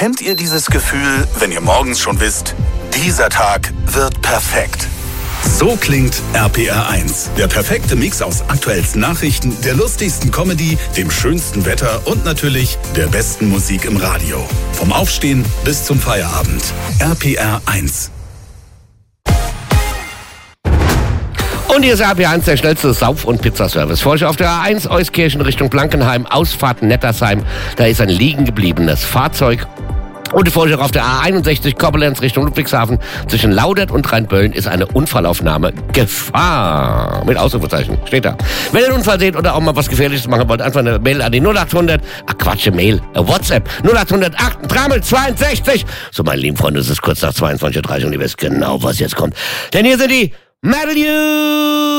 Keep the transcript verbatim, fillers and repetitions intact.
Kennt ihr dieses Gefühl, wenn ihr morgens schon wisst, dieser Tag wird perfekt? So klingt R P R eins. Der perfekte Mix aus aktuellsten Nachrichten, der lustigsten Comedy, dem schönsten Wetter und natürlich der besten Musik im Radio. Vom Aufstehen bis zum Feierabend. R P R eins. Und hier ist R P R eins, der schnellste Sauf- und Pizzaservice. Vor euch auf der A eins, Euskirchen Richtung Blankenheim, Ausfahrt Nettersheim. Da ist ein liegen gebliebenes Fahrzeug. Und vor euch auf der A einundsechzig, Koblenz Richtung Ludwigshafen. Zwischen Laudert und Rheinböllen ist eine Unfallaufnahme. Gefahr! Mit Ausrufezeichen. Steht da. Wenn ihr einen Unfall seht oder auch mal was Gefährliches machen wollt, einfach eine Mail an die null achthundert, ach Quatsch, eine Mail, eine WhatsApp, null achthundert acht drei zweiundsechzig. So, meine lieben Freunde, es ist kurz nach zweiundzwanzig Uhr dreißig und ihr wisst genau, was jetzt kommt. Denn hier sind die Metal News!